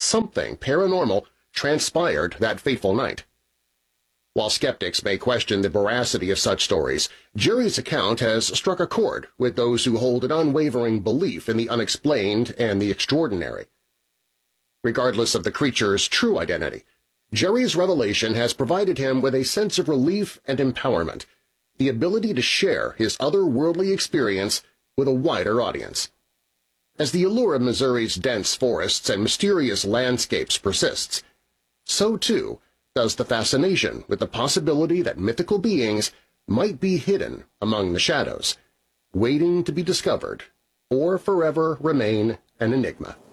something paranormal transpired that fateful night. While skeptics may question the veracity of such stories, Jerry's account has struck a chord with those who hold an unwavering belief in the unexplained and the extraordinary. Regardless of the creature's true identity, Jerry's revelation has provided him with a sense of relief and empowerment, the ability to share his otherworldly experience with a wider audience. As the allure of Missouri's dense forests and mysterious landscapes persists, so too does the fascination with the possibility that mythical beings might be hidden among the shadows, waiting to be discovered, or forever remain an enigma.